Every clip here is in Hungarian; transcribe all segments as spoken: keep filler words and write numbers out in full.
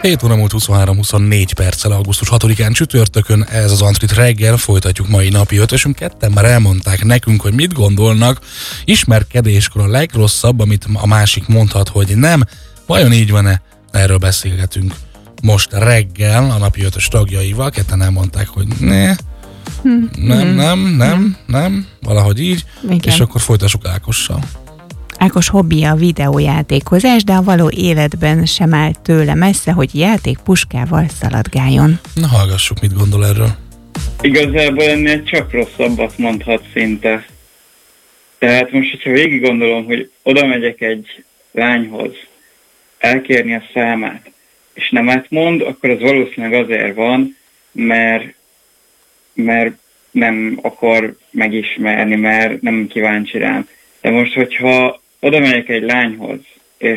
hét óra múlt huszonhárom huszonnégy perccel augusztus hatodikán csütörtökön, ez az Antrit reggel, folytatjuk mai napi ötösünk. Ketten már elmondták nekünk, hogy mit gondolnak, ismerkedéskor a legrosszabb, amit a másik mondhat, hogy nem. Vajon így van-e? Erről beszélgetünk most reggel a napi ötös tagjaival. Ketten elmondták, hogy ne, hm. nem, nem, nem, nem, valahogy így. Igen. És akkor folytassuk Ákossal. Ákos hobbija a videójátékozás, de a való életben sem áll tőle messze, hogy játékpuskával szaladgáljon. Na, hallgassuk, mit gondol erről. Igazából ennél csak rosszabbat mondhat szinte. Tehát most, hogyha végig gondolom, hogy oda megyek egy lányhoz elkérni a számát, és nem átmond, akkor az valószínűleg azért van, mert, mert nem akar megismerni, mert nem kíváncsi rám. De most, hogyha oda megyek egy lányhoz, és,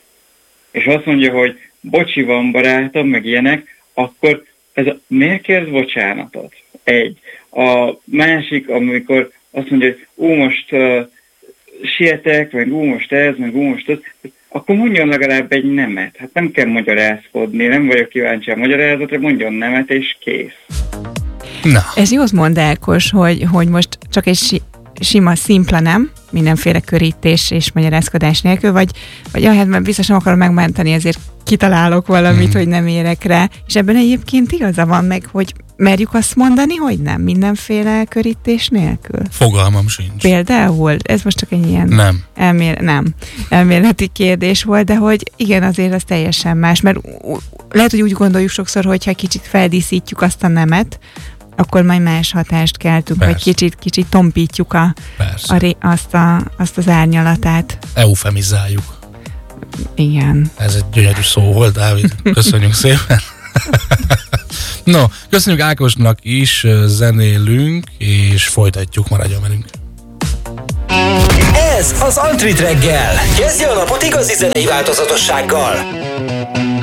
és azt mondja, hogy bocsi, van barátom, meg ilyenek, akkor ez a, miért kérsz bocsánatot? Egy. A másik, amikor azt mondja, hogy ú, most uh, sietek, meg ú, most ez, meg ú, most ez, akkor mondjon legalább egy nemet. Hát nem kell magyarázkodni, nem vagyok kíváncsi a magyarázatra, mondjon nemet, és kész. Na. Ez jót mond Ákos, hogy, hogy most csak egy si- sima, szimpla nem, mindenféle körítés és magyarázkodás nélkül, vagy, vagy ja, hát biztos nem akarom megmenteni, ezért kitalálok valamit, mm. hogy nem érek rá. És ebben egyébként igaza van meg, hogy merjük azt mondani, hogy nem, mindenféle körítés nélkül. Fogalmam sincs. Például, ez most csak egy ilyen nem. Elmél, nem, elméleti kérdés volt, de hogy igen, azért az teljesen más, mert lehet, hogy úgy gondoljuk sokszor, hogyha kicsit feldíszítjük azt a nemet, akkor majd más hatást keltünk, Persze. vagy kicsit, kicsit tompítjuk a, a ré, azt, a, azt az árnyalatát. Eufemizáljuk. Igen. Ez egy gyönyörű szó volt, Dávid. Köszönjük szépen. No, köszönjük Ákosnak is, zenélünk, és folytatjuk, maradjon velünk. Ez az Antrit reggel. Kezdje a napot igazi zenei változatossággal.